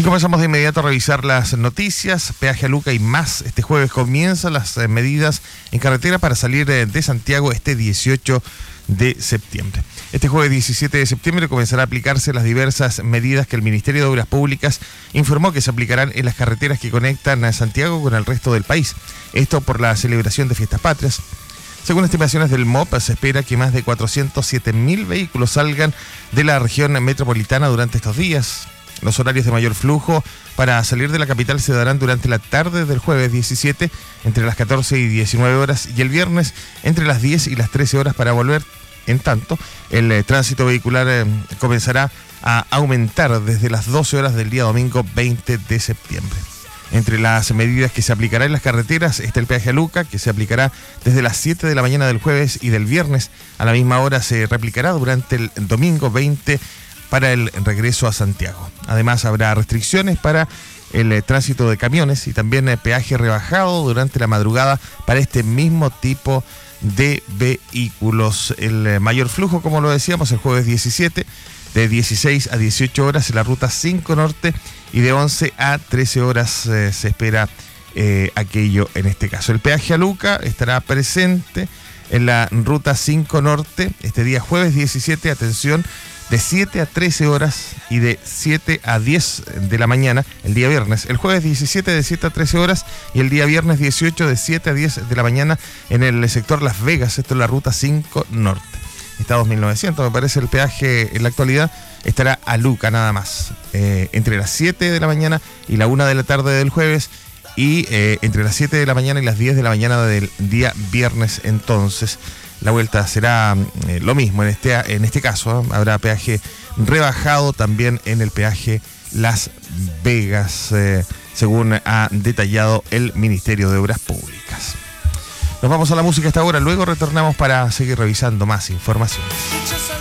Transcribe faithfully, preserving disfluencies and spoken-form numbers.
comenzamos de inmediato a revisar las noticias. Peaje a Luca y más. Este jueves comienzan las eh, medidas en carretera para salir eh, de Santiago este dieciocho de septiembre. Este jueves diecisiete de septiembre comenzará a aplicarse las diversas medidas que el Ministerio de Obras Públicas informó que se aplicarán en las carreteras que conectan a Santiago con el resto del país. Esto por la celebración de Fiestas Patrias. Según estimaciones del M O P, se espera que más de cuatrocientos siete mil vehículos salgan de la región metropolitana durante estos días. Los horarios de mayor flujo para salir de la capital se darán durante la tarde del jueves diecisiete, entre las catorce y diecinueve horas, y el viernes entre las diez y las trece horas para volver. En tanto, el eh, tránsito vehicular eh, comenzará a aumentar desde las doce horas del día domingo veinte de septiembre. Entre las medidas que se aplicarán en las carreteras está el peaje a Luca, que se aplicará desde las siete de la mañana del jueves y del viernes a la misma hora se replicará durante el domingo veinte para el regreso a Santiago. Además, habrá restricciones para el eh, tránsito de camiones y también eh, peaje rebajado durante la madrugada para este mismo tipo de vehículos. El eh, mayor flujo, como lo decíamos, el jueves diecisiete, de dieciséis a dieciocho horas en la ruta cinco Norte y de once a trece horas eh, se espera eh, aquello en este caso. El peaje a Luca estará presente en la ruta cinco Norte este día jueves diecisiete, atención, de siete a trece horas y de siete a diez de la mañana el día viernes. El jueves diecisiete de siete a trece horas y el día viernes dieciocho de siete a diez de la mañana en el sector Las Vegas, esto es la ruta cinco Norte. Está dos mil novecientos, me parece, el peaje en la actualidad estará a Luca nada más. Eh, entre las siete de la mañana y la una de la tarde del jueves y eh, entre las siete de la mañana y las diez de la mañana del día viernes entonces. La vuelta será eh, lo mismo en este, en este caso, ¿eh? Habrá peaje rebajado también en el peaje Las Vegas, eh, según ha detallado el Ministerio de Obras Públicas. Nos vamos a la música a esta hora, luego retornamos para seguir revisando más información.